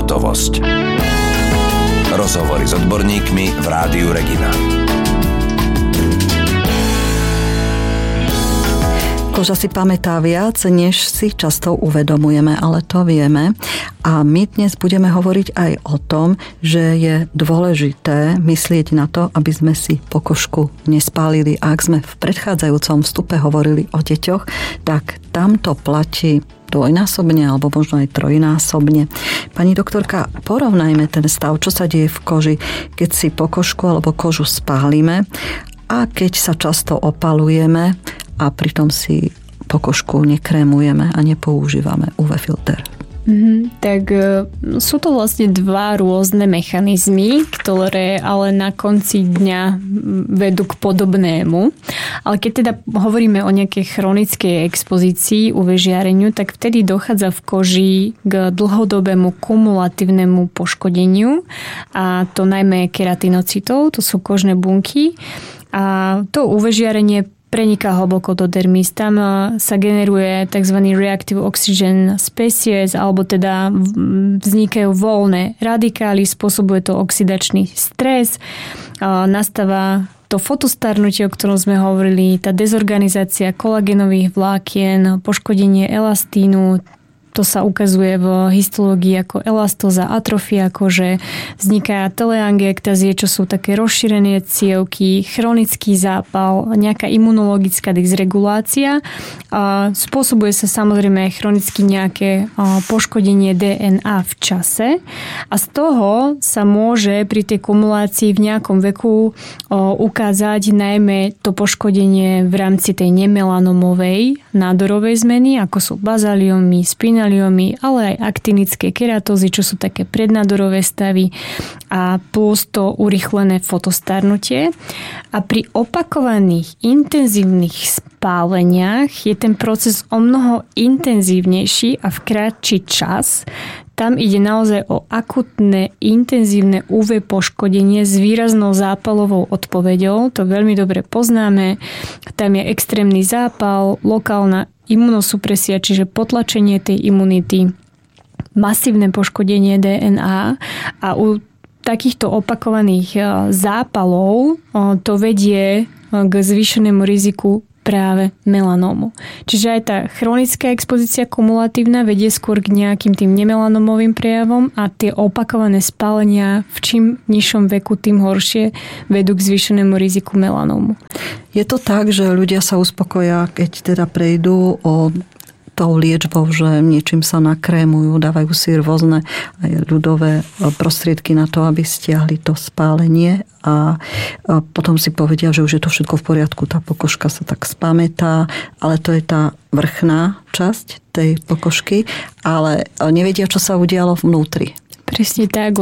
Pohotovosť. Rozhovory s odborníkmi v Rádiu Regina. Koža si pamätá viac, než si často uvedomujeme, ale to vieme. A my dnes budeme hovoriť aj o tom, že je dôležité myslieť na to, aby sme si pokožku nespálili. A ak sme v predchádzajúcom vstupe hovorili o deťoch, tak tam to platí dvojnásobne alebo možno aj trojnásobne. Pani doktorka, porovnajme ten stav, čo sa deje v koži, keď si pokožku alebo kožu spálime a keď sa často opalujeme a pritom si pokožku nekrémujeme a nepoužívame UV filter. Tak sú to vlastne dva rôzne mechanizmy, ktoré ale na konci dňa vedú k podobnému. Ale keď teda hovoríme o nejakej chronickej expozícii UV žiareniu, tak vtedy dochádza v koži k dlhodobému kumulatívnemu poškodeniu, a to najmä keratinocytov, to sú kožné bunky. A to UV žiarenie preniká hlboko do dermis. Tam sa generuje tzv. Reactive Oxygen Species, alebo teda vznikajú voľné radikály, spôsobuje to oxidačný stres, nastáva to fotostarnutie, o ktorom sme hovorili, tá dezorganizácia kolagénových vlákien, poškodenie elastínu. To sa ukazuje v histológii ako elastóza, atrofia kože, vzniká teleangiektazie, čo sú také rozšírené cievky, chronický zápal, nejaká imunologická dysregulácia. Spôsobuje sa samozrejme aj chronicky nejaké poškodenie DNA v čase, a z toho sa môže pri tej kumulácii v nejakom veku ukázať najmä to poškodenie v rámci tej nemelanomovej nádorovej zmeny, ako sú bazaliomy, spinaliomy, ale aj aktinické keratózy, čo sú také prednádorové stavy, a plus to urýchlené fotostarnutie. A pri opakovaných intenzívnych spáleniach je ten proces o mnoho intenzívnejší a v krátší čas. Tam ide naozaj o akutné, intenzívne UV poškodenie s výraznou zápalovou odpoveďou. To veľmi dobre poznáme. Tam je extrémny zápal, lokálna imunosupresia, čiže potlačenie tej imunity, masívne poškodenie DNA, a u takýchto opakovaných zápalov to vedie k zvýšenému riziku práve melanómu. Čiže aj tá chronická expozícia kumulatívna vedie skôr k nejakým tým nemelanomovým prejavom, a tie opakované spálenia v čím nižšom veku, tým horšie, vedú k zvýšenému riziku melanómu. Je to tak, že ľudia sa uspokoja, keď teda prejdú o tou liečbou, že niečím sa nakrémujú, dávajú si rôzne aj ľudové prostriedky na to, aby stiahli to spálenie, a potom si povedia, že už je to všetko v poriadku, tá pokožka sa tak spamätá, ale to je tá vrchná časť tej pokožky, ale nevedia, čo sa udialo vnútri. Presne tak,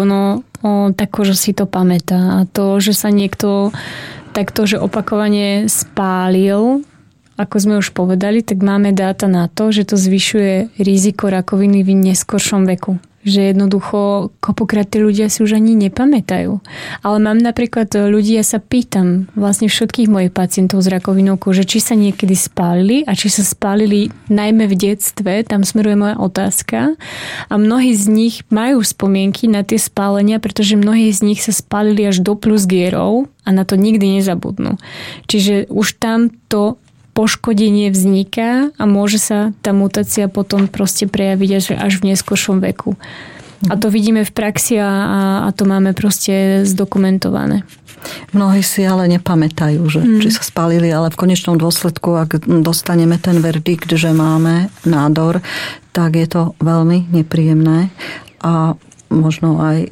tá koža si to pamätá, a to, že sa niekto takto, že opakovane spálil, ako sme už povedali, tak máme dáta na to, že to zvyšuje riziko rakoviny v neskoršom veku. Že jednoducho kopokrát tí ľudia si už ani nepamätajú. Ale mám napríklad ľudí, ja sa pýtam vlastne všetkých mojich pacientov s rakovinou kože, či sa niekedy spálili, a či sa spálili najmä v detstve, tam smeruje moja otázka. A mnohí z nich majú spomienky na tie spálenia, pretože mnohí z nich sa spálili až do plusgierov a na to nikdy nezabudnú. Čiže už tam to poškodenie vzniká a môže sa tá mutácia potom proste prejaviť až v neskoršom veku. A to vidíme v praxi a to máme proste zdokumentované. Mnohí si ale nepamätajú, že či sa spálili, ale v konečnom dôsledku, ak dostaneme ten verdikt, že máme nádor, tak je to veľmi nepríjemné, a možno aj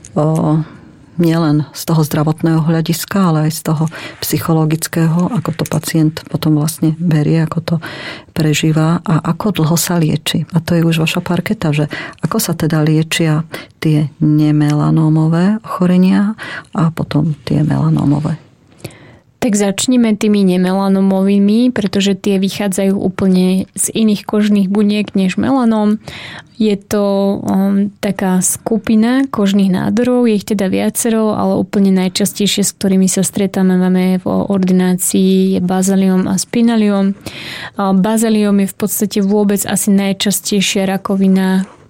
nielen z toho zdravotného hľadiska, ale aj z toho psychologického, ako to pacient potom vlastne berie, ako to prežíva a ako dlho sa lieči. A to je už vaša parketa, že ako sa teda liečia tie nemelanómové ochorenia a potom tie melanómové. Tak začneme tými nemelanomovými, pretože tie vychádzajú úplne z iných kožných buniek než melanóm. Je to taká skupina kožných nádorov, je ich teda viacero, ale úplne najčastejšie, s ktorými sa stretávame v ordinácii, je bazaliom a spinaliom. Bazaliom je v podstate vôbec asi najčastejšia rakovina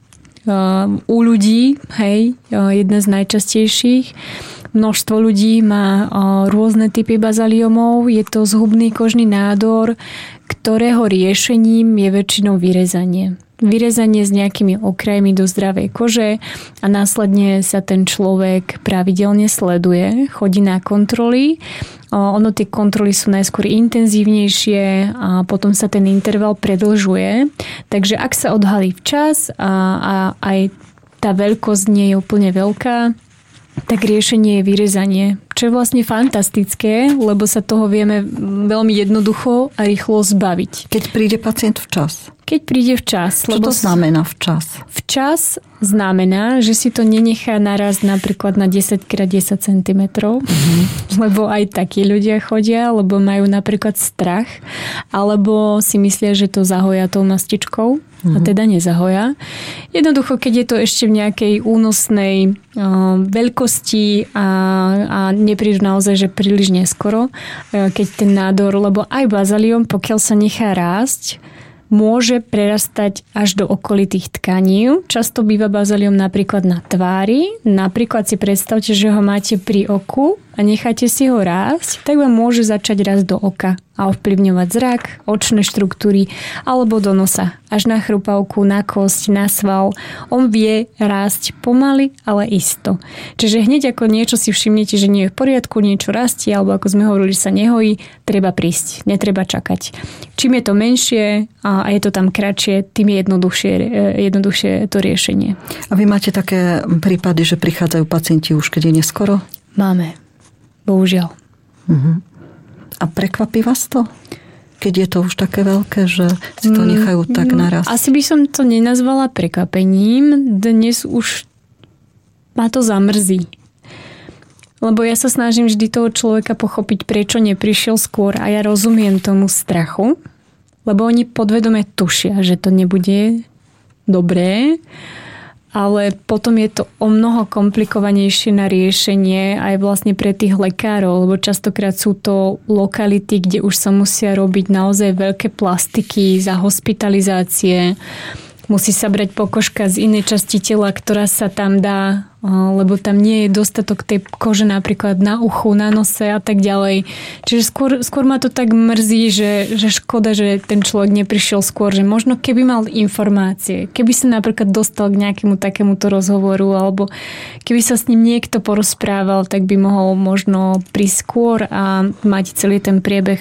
u ľudí, jedna z najčastejších. Množstvo ľudí má rôzne typy bazaliomov. Je to zhubný kožný nádor, ktorého riešením je väčšinou vyrezanie. Vyrezanie s nejakými okrajmi do zdravej kože a následne sa ten človek pravidelne sleduje, chodí na kontroly. Ono tie kontroly sú najskôr intenzívnejšie a potom sa ten interval predĺžuje. Takže ak sa odhalí včas a aj tá veľkosť nie je úplne veľká, tak riešenie je vyrezanie. Čo je vlastne fantastické, lebo sa toho vieme veľmi jednoducho a rýchlo zbaviť. Keď príde pacient včas. Keď príde včas. Čo to znamená včas? Včas znamená, že si to nenechá naraz napríklad na 10x10 cm, lebo aj takí ľudia chodia, lebo majú napríklad strach, alebo si myslia, že to zahoja tou mastičkou a teda nezahoja. Jednoducho, keď je to ešte v nejakej únosnej veľkosti a neprídu naozaj, že príliš neskoro, keď ten nádor, lebo aj bazaliom, pokiaľ sa nechá rásť, môže prerastať až do okolitých tkaní. Často býva bazaliom napríklad na tvári. Napríklad si predstavte, že ho máte pri oku a necháte si ho rásť, tak vám môže začať rásť do oka a ovplyvňovať zrak, očné štruktúry alebo do nosa. Až na chrupavku, na kosť, na sval. On vie rásť pomaly, ale isto. Čiže hneď ako niečo si všimnete, že nie je v poriadku, niečo rastie, alebo ako sme hovorili, že sa nehojí, treba prísť, netreba čakať. Čím je to menšie a je to tam kratšie, tým je jednoduchšie to riešenie. A vy máte také prípady, že prichádzajú pacienti už keď je neskoro? Máme. Bohužiaľ. A prekvapí vás to? Keď je to už také veľké, že si to nechajú tak naraz? Asi by som to nenazvala prekvapením. Dnes už ma to zamrzí. Lebo ja sa snažím vždy toho človeka pochopiť, prečo neprišiel skôr a ja rozumiem tomu strachu, lebo oni podvedome tušia, že to nebude dobré, ale potom je to o mnoho komplikovanejšie na riešenie aj vlastne pre tých lekárov, lebo častokrát sú to lokality, kde už sa musia robiť naozaj veľké plastiky za hospitalizácie. Musí sa brať pokožka z inej časti tela, ktorá sa tam dá, lebo tam nie je dostatok tej kože napríklad na uchu, na nose a tak ďalej. Čiže skôr ma to tak mrzí, že škoda, že ten človek neprišiel skôr, že možno keby mal informácie, keby sa napríklad dostal k nejakému takémuto rozhovoru alebo keby sa s ním niekto porozprával, tak by mohol možno prísť skôr a mať celý ten priebeh